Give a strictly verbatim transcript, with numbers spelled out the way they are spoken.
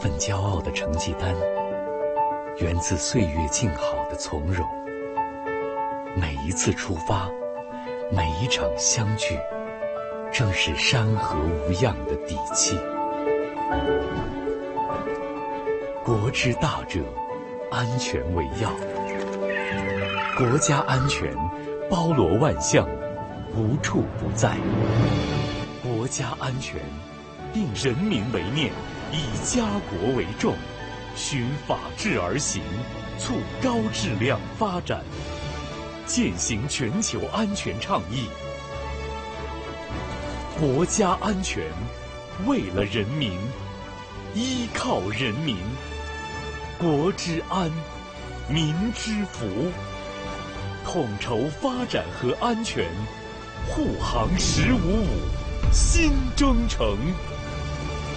份骄傲的成绩单，源自岁月静好的从容。每一次出发，每一场相聚，正是山河无恙的底气。国之大者，安全为要。国家安全包罗万象，无处不在。国家安全定人民为念，以家国为重，循法治而行，促高质量发展，践行全球安全倡议。国家安全，为了人民，依靠人民。国之安，民之福。统筹发展和安全，护航十五五，新征程。